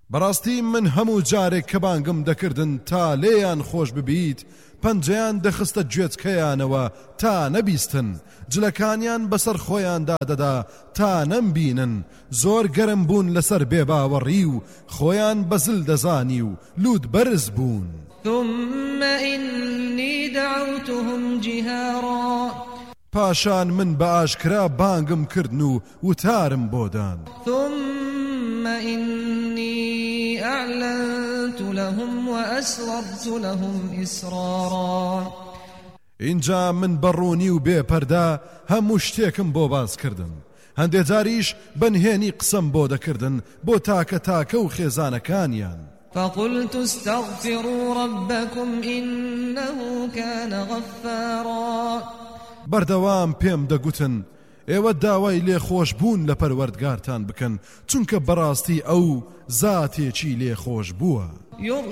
بەڕاستی من هەموو جارێک کە بانگم دەکردن تا لێیان خۆش ببیت پەنجەیان دەخستە گوێچکەیانەوە تا نەبیستن جلەکانیان بەسەر خۆیاندا دەدا تا نەمبینن زۆر گەرم بوون لەسەر بێباوەڕی و خۆیان بەزل دەزانی و لود بەرز بوون ثم إني دعوتهم جهارا پاشان من بە ئاشکرا بانگم کردن و وتارم بۆدان ثم إني أعلنت لهم وأسررت لهم إسرارا اینجا من بەڕوونی و بێپەردا هەموو شتێکم بۆ باز کردم هەندێک جاریش بەنهێنی قسەم بۆ دەکردن بۆ تاکە و خێزانەکانیان فقلت استغفروا ربكم إنه كان غفارا بەردەوام پێم دەگوتن ئێوە داوای لێخۆش بوون لە پەروەردگارتان بکەن چونکە بەڕاستی ئەو زاتێکی لێخۆش بووە